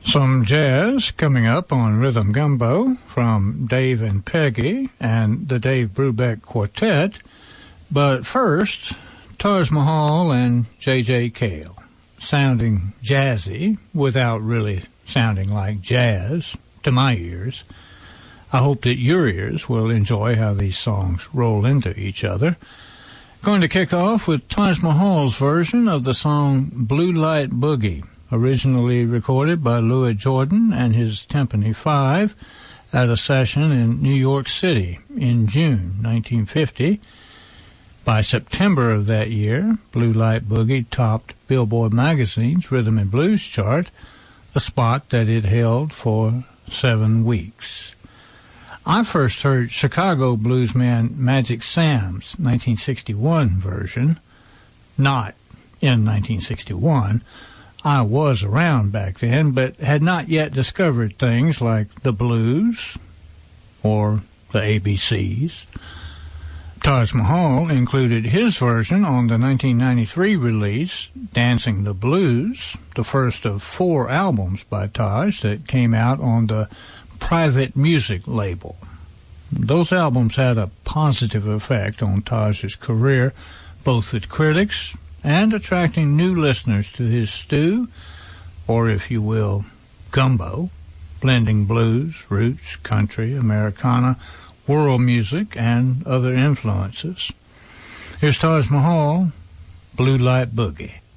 Some jazz coming up on Rhythm Gumbo from Dave and Peggy and the Dave Brubeck Quartet. But first, Taj Mahal and J.J. Cale, sounding jazzy without really sounding like jazz to my ears. I hope that your ears will enjoy how these songs roll into each other. Going to kick off with Taj Mahal's version of the song Blue Light Boogie, originally recorded by Louis Jordan and his Timpani Five at a session in New York City in June 1950. By September of that year, Blue Light Boogie topped Billboard magazine's Rhythm and Blues chart, a spot that it held for 7 weeks. I first heard Chicago bluesman Magic Sam's 1961 version, not in 1961. I was around back then, but had not yet discovered things like the blues or the ABCs. Taj Mahal included his version on the 1993 release, Dancing the Blues, the first of 4 albums by Taj that came out on the Private Music label. Those albums had a positive effect on Taj's career, both with critics and attracting new listeners to his stew, or if you will, gumbo, blending blues, roots, country, Americana, world music, and other influences. Here's Taj Mahal, Blue Light Boogie.